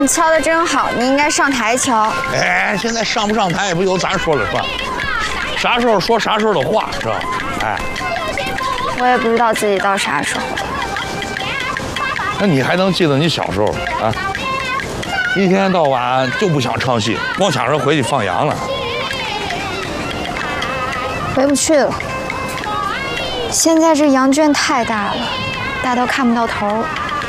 你敲的真好，你应该上台敲。 哎，现在上不上台也不由咱说了算，啥时候说啥时候的话是吧？哎， 我也不知道自己到啥时候。 那你还能记得你小时候啊？一天到晚就不想唱戏，光想着回去放羊了。 回不去了。现在这羊圈太大了，大到看不到头。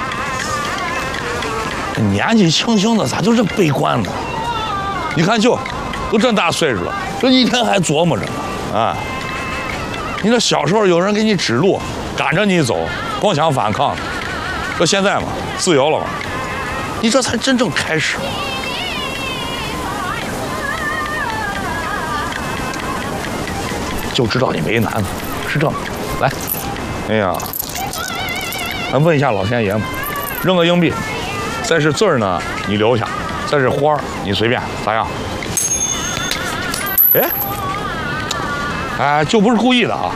年纪轻轻的咋就这悲观呢？你看就都这大岁数了，这一天还琢磨着呢啊！你这小时候有人给你指路，赶着你走，光想反抗。这现在嘛，自由了嘛，你这才真正开始。就知道你为难了，是这么来。哎呀，咱问一下老天爷嘛，扔个硬币。再是字儿呢，你留下；再是花儿，你随便，咋样？哎，就不是故意的啊！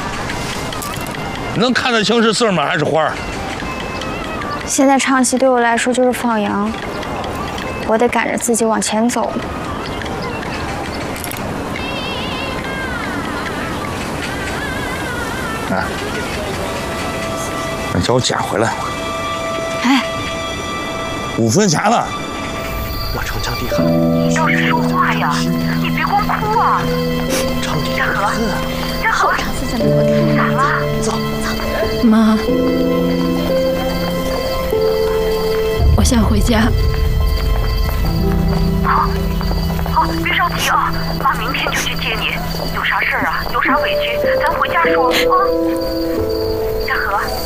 能看得清是字儿吗？还是花儿？ 现在唱戏对我来说就是放羊，我得赶着自己往前走。 哎，你叫我捡回来。 哎。 5分钱了， 我长江地海。 你倒是说话呀！你别光哭啊！ 长堤嘉禾，嘉禾， 上次怎么我看咋了？ 走， 妈，我想回家。 好，别着急啊，妈明天就去接你。有啥事儿啊？有啥委屈，咱回家说啊。嘉禾。